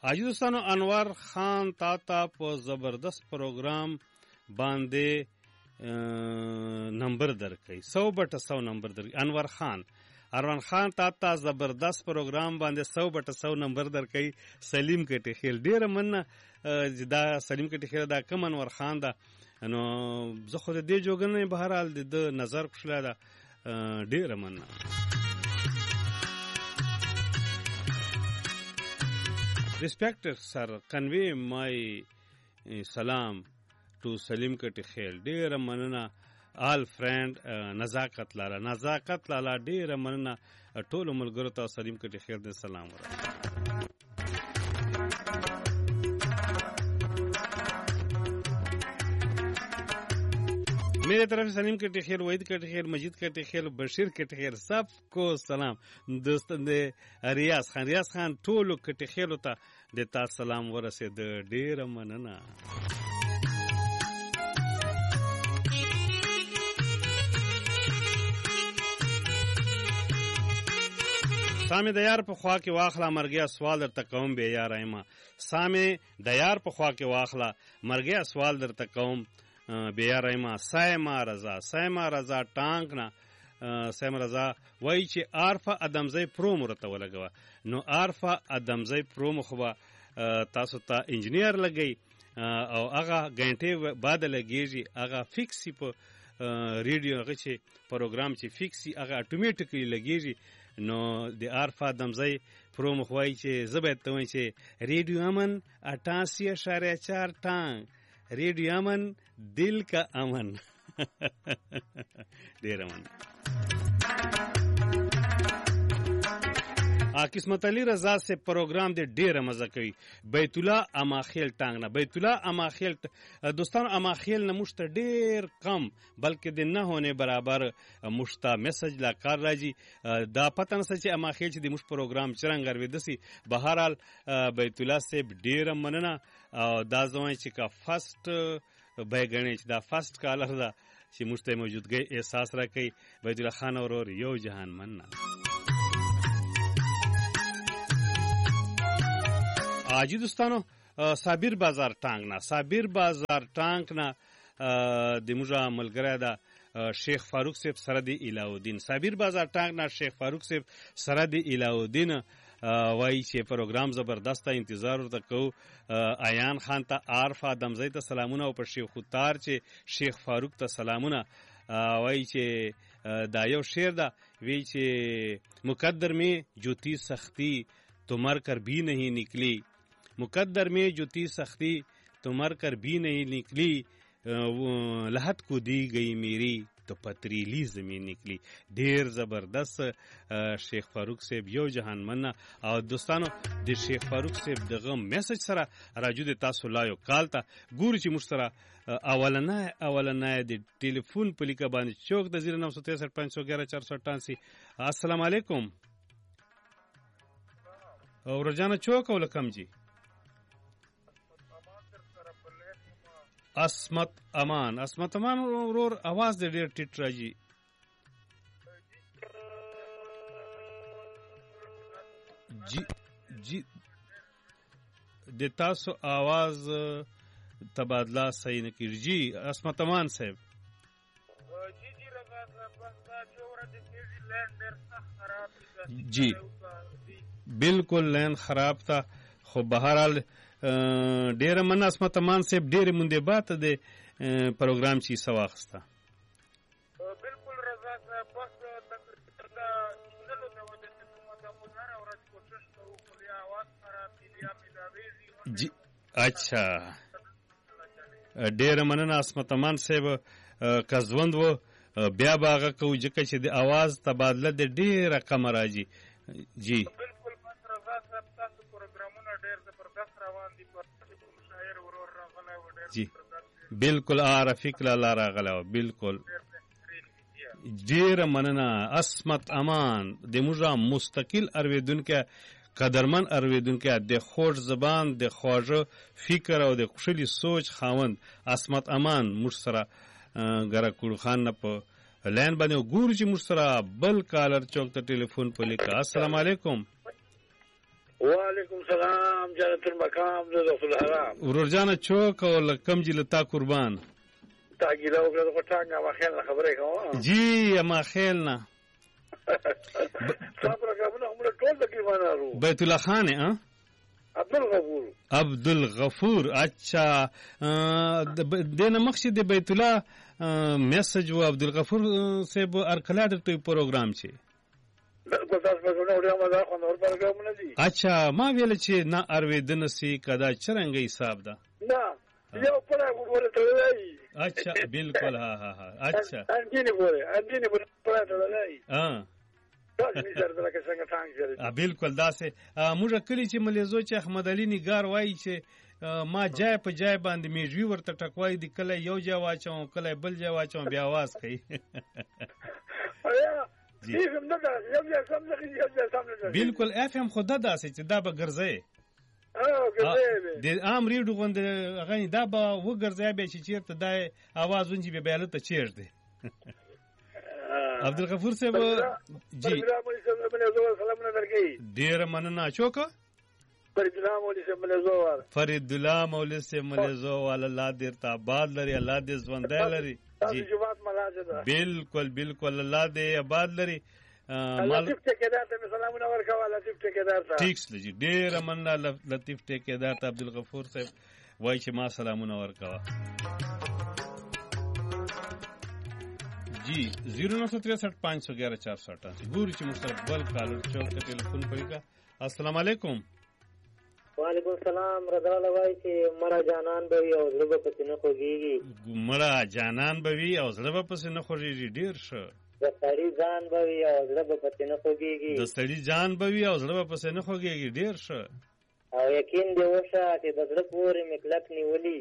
اجي دوستانو انور خان تا په زبردست پروګرام باندې نمبر درکې 100/100 نمبر درکې. انور خان تا زبردست پروګرام باندې 100/100 نمبر درکې. سلیم کټی خیل ډیر مننه. دا سلیم کټی خیل دا کوم انور خان دا نو زه خو دې جوګنه بهر حال د نظر خوشاله دا ډیر مننه. Respected sir, convey my salam to Salim Katikhel. Dear Manana, all friend, Nazakat Lala, dear Manana, Tolu Mulgurta Salim Katikhel de Salam. मेरे तरफ सलीम के टेखेर, वहीद के टेखेर, मजीद के टेखेर, बशीर के टेखेर, सबको सलाम. दोस्तन दे रियाज खान टोलो के टेखेर होता देता सलाम वरसे दे डेर मनना. سامي ديار په خوا کې واخلا مرګیا سوال در تکوم به یار ایما. سامي ديار په خوا کې واخلا مرګیا سوال در تکوم بیا رایما. سایما رضا ټانک نه سایما رضا وای چې عارفه ادمزی پرو مرته ولګوا. نو عارفه ادمزی پرو مخوا تاسو ته انجنیر لګی او هغه غنټه بعد لګیږي. هغه فکسی په ریډیو هغه چې پروګرام چې فکسی هغه اتوماتیکلی لګیږي. نو د عارفه ادمزی پرو مخوای چې زبېت ته وای چې ریډیو امن 88.4 ټانک ریډیو امن دل کا امن. ډیر امن. قسمت علی رضا سے پروگرام دے ډیر مزه کوي. بیت الله اماخیل ټانګ نه بیت الله اماخیل دوستان اماخیل نه مشت ډیر کم بلکې د نه هونه برابر مشتا میسج لا کار راځي. دا پته نه چې اماخیل چې د مش پروگرام چرنګ ور دسی. بهرحال بیت الله سے ډیر مننه. دا ځوان چې کا فرست بیگنه چې دا فرست کالر دا چې مشته موجودګي احساس را کوي. بیت الله خان اور یو جهان مننه. آجی دوستانو صابر بازار ټانک نه د موږ ملګری دا شیخ فاروق صاحب سره د الهودین. صابر بازار ټانک نه شیخ فاروق صاحب سره د الهودین وای چې پروګرام زبردست انتظار ورته کو. ایان خان ته عارف ادمزی ته سلامونه او په شیخ خطار چې شیخ فاروق ته سلامونه. وای چې دا یو شعر دا وی چې مقدر میں جو تھی سختی تو مر کر بھی نہیں نکلی. مقدر میں جو تھی سختی تو مر کر بھی نہیں نکلی. لحد کو دی گئی میری تو پتریلی زمین نکلی. ډیر زبردست شیخ فاروق صاحب یو جهان مننه. او دوستانو د شیخ فاروق صاحب دغه میسج سره راجو د تاسو لایو کال ته ګوري چې مشترا اولنه د ټلیفون په لیکه باندې چوک د 0963511488. السلام علیکم. او رجانه چوک او لکم جی اسمت امان ورور आवाज دې ډېر ټیټ راځي. جی د تاسو आवाज تبادله صحیح نه کیږي. جی اسمت امان صاحب جی رضا صاحب بس دا جوړه د لین ډېر خراب دي. جی بالکل لین خراب تا. خو بهرحال ډیر من اسمت امان صاحب ډیر مونږه باته د پروګرام چی سواخستا. بالکل رضا صاحب بس دا نلو ته ودی چې موږ د مونږه اورات کوشش کوو خو یا आवाज خراب دي یا ملاویږي. جی اچھا ډیر مننه اسمت امان صاحب کزوند و بیا باغه کو ځکه چې د आवाज تبادله د ډیر کم راځي. جی بالکل رضا صاحب تاسو پروګرامونه ډیر زبردست روان دي. پر شاعر ورور راغلی و ډیر جی بالکل رفیق لاله راغلی و. بالکل ډیر مننه اسمت امان د موږ مستقل ارویدونکو قدرمن ارویدونکو د خوږ زبان د خواږه فکر او د خوشالي سوچ خاوند اسمت امان موږ سره ګره کول خان نه په لین باندې ګور چې موږ سره بل کالر چوک ته ټلیفون په لیکه. السلام علیکم. وعلیکم سلام جنت المقام د رسول حرام ورور جان چوک او کم جله تا قربان تا ګیله وکړه په ټانګه ما خیال خبرې کوم جی ما خیال نه صبر کوم موږ ټول تقریبا ورو بیت الله خان ها عبدالغفور اچھا دینه مخشي د بیت الله میسج و عبدالغفور صاحب ارکلا درته پروګرام چی اچھا ما ویل چې نه ارویدنه سي کدا چرنګ حساب ده نه یو پر وګوره ته اچھا بالکل ها اچھا انجینه پر ته بالکل داسې موږ کلی چې ملیزو چې احمد علي نگار وایي چې ما جای په جای باندې میژوي ورته ټکوای دی کله یو جای واچوم کله بل جای واچوم بیا आवाज کوي بالکل اف ام خود داسې چې دا به ګرځي د عام ریډو غوند غني دا به وګرځي به چې چیرته دا आवाज ونجي به بیاله ته چیر دی عبدالغفور صاحب جی ډیر مننه چوکا فرید الله مولوی صاحب ملزو الله دې ته آباد لري الله دې ژوندۍ لري جی بالکل بالکل الله دې آباد لري لطیف ټیکدار ته سلامونه ورکوه لطیف ټیکدار ته ټیکس لجی ډیر مننه لطیف ټیکدار ته عبدالغفور صاحب وای چې ما سلامونه ورکوه جی 09635114488 ګوري چې مستقبل کالر چوک ته ټلیفون کوي کا السلام علیکم وعلیکم السلام رضا لوای چې مرا جانان به او زړه په سینه خوږیږي مرا جانان به وی او زړه په سینه خوږیږي ډیر ښه د سړی ځان به وی او زړه په سینه خوږیږي د سړی ځان به وی او زړه په سینه خوږیږي ډیر ښه او یقین دی وشه چې د زړه پورې مکلک نیولی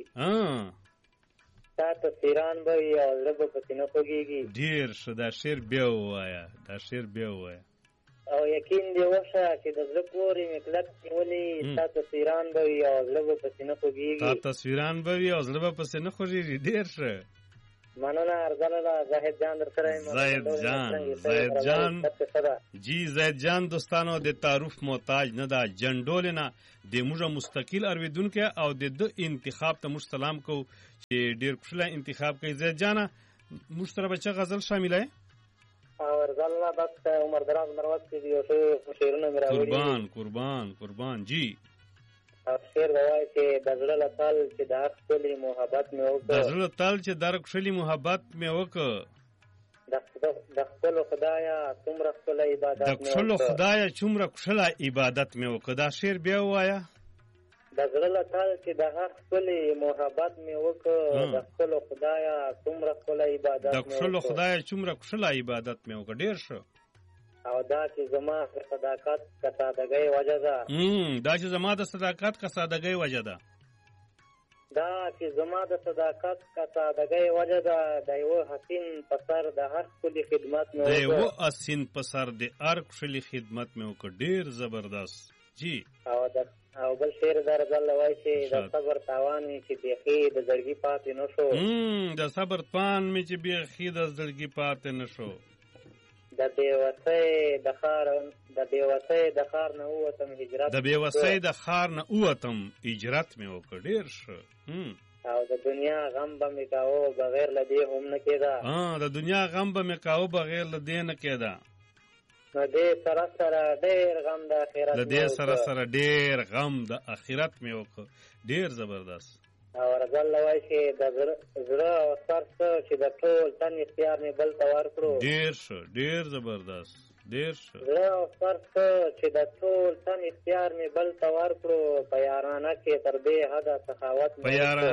تا تصویران به وي او زړه به په سینه خوږېږي ډېر ښه دا شعر بیا ووایه دا شعر بیا ووایه او یقین دې وشه چې د زړه پورې مې کلک نیولي تا تصویران به وي او زړه به په سینه خوږېږي تا تصویران به وي او زړه به په سینه خوږېږي ډېر ښه مننه ارزانه زاهد جان در سره زاهد جان جی زاهد جان دوستانو د تعارف محتاج نه دا جنډول نه د موږ مستقل اوریدونکو او د انتخاب ته مستلام کو چې ډیر خوشاله انتخاب کوي زاهد جان موږ سره بچا غزل شامله او ارزانه بس عمر دراز مروت کې یو څه شعرونه میراوړي قربان جی شعر وایي چې د زړه له تل چې د هر ښکلي محبت مې وکړ د زړه تل چې د هر ښکلي محبت مې وکړ د خپلو خدایه څومره ښکلی عبادت د خپلو خدایه څومره ښکلی عبادت مې وکړ دا شعر بیا ووایه د زړه له تل چې د هر ښکلي محبت مې وکړ د خپلو خدایه څومره ښکلی عبادت مې وکړ د خپلو خدایه څومره ښکلی عبادت مې وکړ ډېر ښه او دا چې زما د صداقت که سادګۍ وجه ده دا چې زما د صداقت که سادګۍ وجه ده دا چې زما د صداقت که سادګۍ وجه ده د یوه حسین په سر د هر ښکلي خدمت مې وکړ د یوه حسین په سر د هر ښکلي خدمت مې وکړ ډېر زبردست جی او بل شعر در ځل وایي چې د صبر تاوان مې چې بیخي د زړګي پاتې نه شو د صبر توان مې چې بیخي د زړګي پاتې نه شو د بیوسۍ د خار نه ووتم هجرت د بیوسۍ د خار نه ووتم هجرت مې وکړ ډېر ښه او د دنیا غم به مې کاوه بغیر له دې هم نه کېده د دنیا غم به مې کاوه بغیر له دې نه کېده نو دې سره سره ډېر غم د آخرت له دې سره ډېر غم د آخرت مې وکړ ډېر زبردست او رضل وایي چې د زړه او سر څه چې د ټول تن اختیار مې بل ته ورکړو ډېر ښه ډېر زبردست ډېر ښه زړه او سر څه چې د ټول تن اختیار مې بل ته ورکړو په یارانه کې تر دې حده سخاوت مې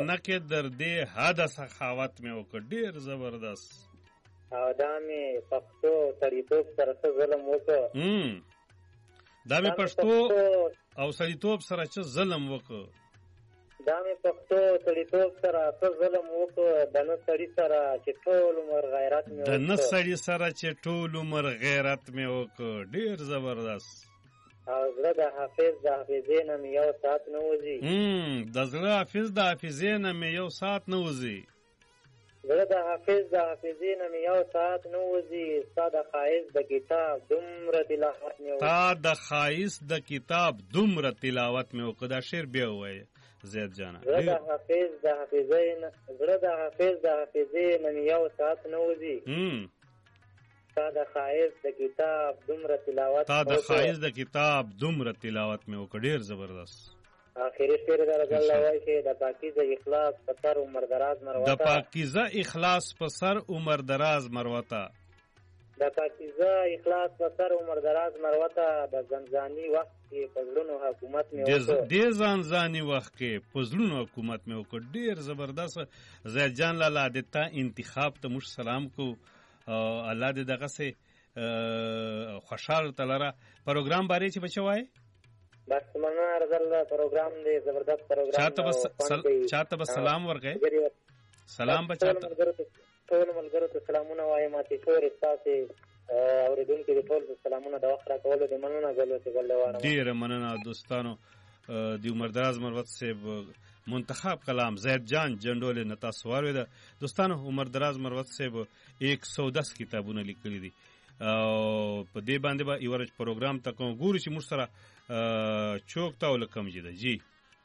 وکړ ډېر زبردست او دا مې پښتو سړیتوب سره څه ظلم وکړ دا مې پښتو او سړیتوب سره څه ظلم وکړ دا مې پښتو سړیتوب سره څه ظلم وکړ د نه سړي سره چې ټول عمر غیرت مې وکړ د نه سړي سره چې ټول عمر غیرت مې وکړ ډېر زبردست او زړه د حافظ د حافظې نه مې یو ساعت نه وځي د زړه حافظ د حافظې نه مې یو ساعت نه وځي زړه د حافظ د حافظې نه مې یو ساعت نه وځي، ستا د ښایست د کتاب دومره تلاوت مې وکړ. تا د ښایست د کتاب دومره تلاوت مې وکړ. دا شعر بیا ووایه زید جانه. زړه د حافظ د حافظې نه مې یو ساعت نه وځي، تا د ښایست د کتاب دومره تلاوت مې وکړ. ډېر زبردست. آخري شعر د رضا الله وایي چې د پاکیزه اخلاص په سر عمر دراز مروته، د پاکیزه اخلاص په سر عمر دراز مروته، د پاکیزه اخلاص په سر عمر دراز مروته، د زنځاني وخت کې په زړونو حکومت مې وکړ. د زنځاني وخت کې په زړونو حکومت مې وکړ. ډېر زبردست زید جان لالا د تا انتخاب ته موږ سلام کو. الله دې دغه سه خوشحال تلره. پروګرام باندې چې بچو وای بس مننه رضل پروګرام دی، زبردست پروګرام. چاته به سلام ورکړي؟ سلام بچاته ټول ملګرو ته سلامونه وایم. چې ټول تاسو اوریدونکو ته ټول سلامونه د وخت راکولو د مننه غلو چې ګلوانه. ډیر مننه دوستانو. د عمر دراز مروت صاحب منتخب کلام زید جان جندول نتا سوار ده. دوستانو عمر دراز مروت صاحب 110 کتابونه لیکلي دي او په دې باندې به یو ورځ پروګرام ته کوم ګورو چې موږ سره چوک تا ولکم جده. جی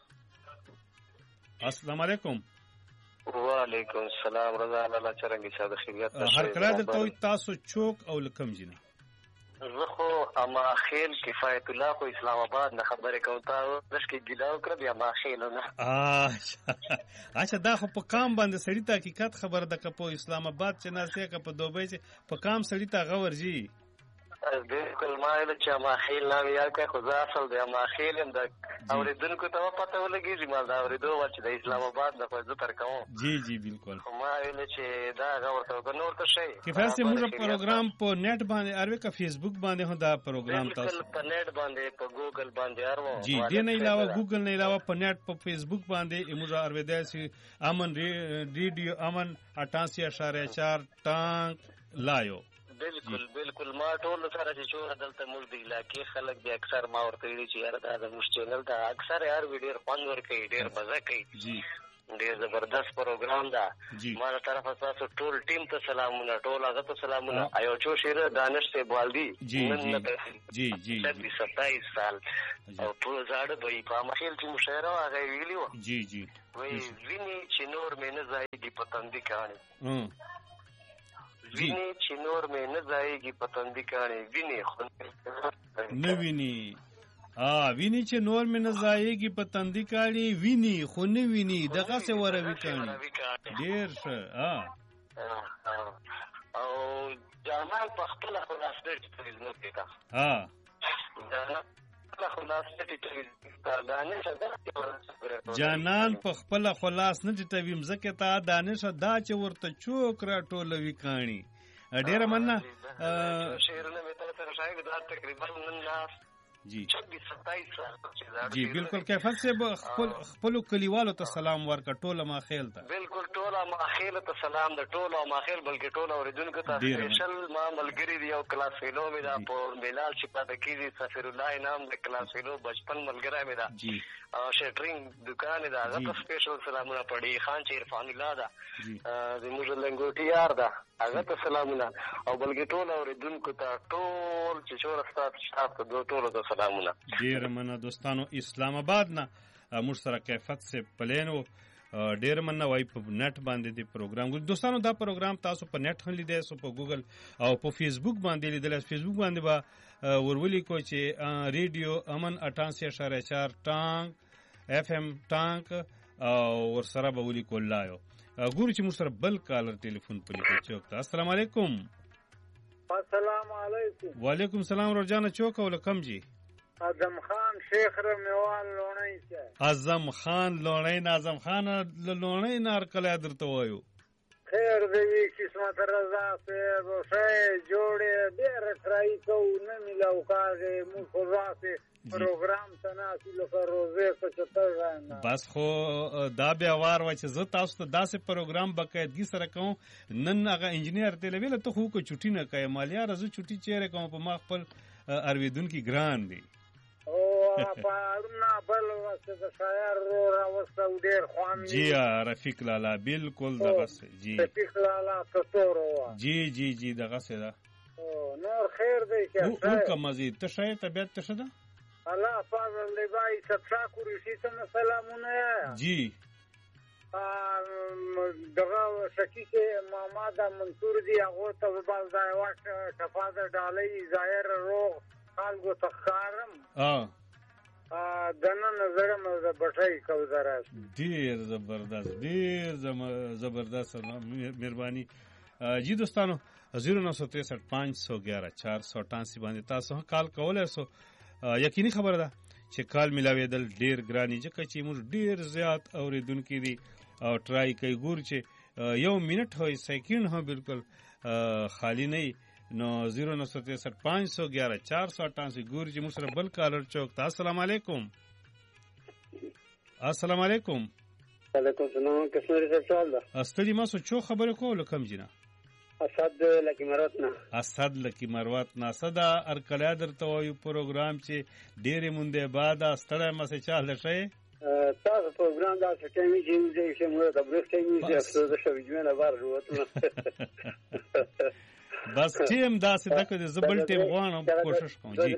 السلام علیکم. وعلیکم السلام. رضا الله چرنګي چې د خیریت هر کله درته تاسو چوک او لکم جنه. زه خو اما خیل کفایت الله خو اسلام آباد نه خبرې کوم. تاسو دشکې ګیلاو کړ بیا ما خیل نه. اچھا دا خو په کام باندې سړی ته حقیقت خبر ده که په اسلام آباد چې ناسې که په دوبۍ چې په کام سړی ته غور جی. بالکل ما ویل چې ما خیل نام یاد کړ خو زه اصل د ما خیل هم د اوریدونکو ته پته ولګېږي ما دا اورېدو ول چې د اسلام آباد نه په زه تر کوم. جی جی بالکل. ما ویل چې دا غور ته نور ته شي کفایت سے موږ پروګرام په نیټ باندې اروي کا فیسبوک باندې هم دا پروګرام تاسو په نیټ باندې په ګوګل باندې ارو. جی دې نه علاوه ګوګل نه علاوه په نیټ په فیسبوک باندې موږ اروي د امن ریډیو امن 88.4 ټانک لایو. بالکل ما ټول سره چې چور دلته موږ د علاقې خلک دي اکثر ما ورته ویلي چې یاره دا د موږ چینل دا اکثر هر ویډیو خوند ورکوي ډېر مزه کوي. ډېر زبردست پروګرام ده. ما له طرفه تاسو ټول ټیم ته سلامونه ټول هغه ته سلامونه. ایو چو شیر دانش صاحب والدي نن 27 سال او ټول زاړه به په مخیل چې مشاعره هغه ویلي و. جی وای ویني چې نور مې نه ځایږي پتندې کاڼي ویني چې نور مې نه ځایږي پتندې کاڼي ویني خو نه ویني ویني چې نور مې نه ځایږي پتندې کاڼي ویني خو نه ویني دغه څه وروي کاڼي. ډېر ښه. او جانان په خپل خلاص دې تلویزیون کې کا جانان په خپل خلاص نه ټټوي مزکه ته دانش دا چې ورته چوک را ټولوي کاڼي. ډېره مننه. شعرونه مې تاسو سره شاید دا تقریبا نن لاس جی 27 سال جی بالکل کیفیت سے خپل کلیوالو ته سلام ورکړه ټوله ما خیل ته. بالکل ټوله ما خیل ته سلام د ټوله ما خیل بلکې ټوله اوریدونکو ته سپیشل ما ملګری دی او کلاس فیلو مې دا په ملال چې پاتې کیږي سفیر الله نام د کلاس فیلو بچپن ملګری مې دا جی او شټرینګ دکان دا هغه ته سپیشل سلامونه پړي خان چې عرفان الله دا د موږ لنګوټي یار دا هغه ته سلامونه او بلکې ټوله اوریدونکو ته ټول چې شور استاد ته ټول ته سلامونه. ډیر مننه دوستانو. اسلام آباد نه موږ سره کیفیت سے پلینو ډیر مننه وای په نیټ باندې دی پروګرام. دوستانو دا پروګرام تاسو په نیټ هم لیدای سو په ګوګل او په فیسبوک باندې لیدل. فیسبوک باندې با ورولي کو چې ریډیو امن 88.4 ټانک اف ام ټانک او ور سره به ولي کولایو. ګورو چې موږ سره بل کالر ټلیفون په لیکو چوک ته. السلام علیکم. السلام علیکم. وعلیکم السلام. روزانه چوک ولکم جی. اعظم خان شیخ رمیوان لونی سے. اعظم خان لونی اعظم خان لونی نار کله درته وایو. خیر دی قسمت رضا سے روشے جوڑے ډېر ټرای کو نه ملاو کاږي مو خو راځي پروګرام تناسي لکه روزه څه چتر نه. بس خو دا بیا وار و چې زه تاسو ته داسې پروګرام باقاعدګي سره کوم. نن هغه انجینیر ته ویل ته خو کو چټي نه کوي مالیا رزه چټي چیرې کوم په ما خپل ارویدونکو ګران دي او پارونه بل واسه د شاعر رو راوسته ډېر خوان جی رفیق لالا بالکل دغه جی رفیق لالا تطور وا جی دغه څه ده نور خیر دی که او کوم مزید ته شای طبيعت ته شده الله فضل دی بای صفا قریشی ته سلامونه جی دغه شکیک محمد منصور دی هغه ته بل ځای واټ کفاده ډالۍ ظاهر روغ خلکو تخارم دنه نظر مزه بټای کوزراس ډیر زبردست مهرباني جی دوستانو 09365114488 باندې تاسو کال کولای سو یقیني خبره ده چې کال ملاویدل ډیر ګرانی ځکه چې موږ ډیر زیات اوریدونکو دي او ټرای کوي ګور چې یو منټ هوي سیکنډ هم بالکل خالی نه نو 09365114488 ګور چې موږ سره بل کالر چوک تاسو السلام علیکم السلام علیکم وعلیکم السلام کسمری صاحب سوال ده استړي ما سو چو خبره کوله کم جنا اسد لکی مروت نه صدا ارکلا درته وایو پروګرام چې ډېرې مونږه بعد استړی ما سه چاله شي تاسو پروګرام دا ټایمي چې موږ د برښتې چې افسوس شوی جوړه بار وروته بس ټیم داسې دغه د زبل ټیم غواړم کوشش کوم جی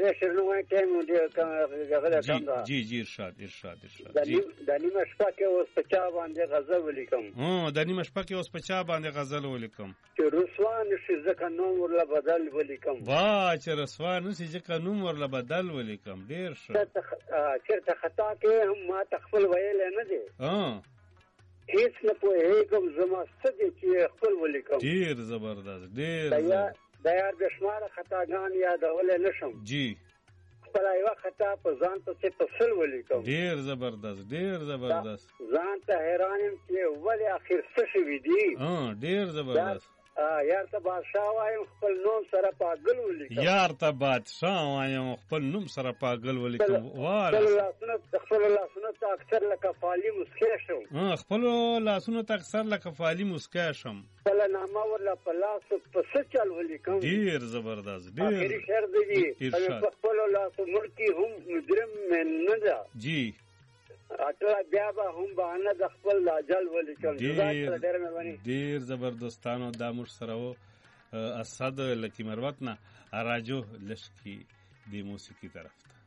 جی ارشاد د نیمه شپه کې اوس په چا باندې غزل ولیکم د نیمه شپه کې اوس په چا باندې غزل ولیکم چې رسوان شي ځکه نوم ورله بدل ولیکم چې رسوان شي ځکه نوم ورله بدل ولیکم ډیر ښه چیرته خطا کې هم ما تخفل ویل نه دي هیڅ نه پوهېږم زما څه دي چې خپل ولیکم ډیر زبردست ډیر د یار د شماره خطاګان یادولی نشم جی خپله یوه خطا په ځان پسې په سل ولیکم ډیر زبردست ځان ته حیران یم چې ولې اخر څه شوي دي ډیر زبردست یار ته بادشاه وایم خپل نوم سره پاگل ولیکم خپل لاسونو ته اکثر لکه فالي مسکی شم خپل نامه ورله په لاسو په څه چل ولیکم ډیر زبردست آخري شعر دی په خپلو لاسو مړکي هم مجرم نه ده جی اټلا بیا به هم بهانه د خپل اجل ولیکم ډیر زبردستانو دا موږ سره و اسد لکی مروت نه راجو لشکی دی موسیقي طرف ته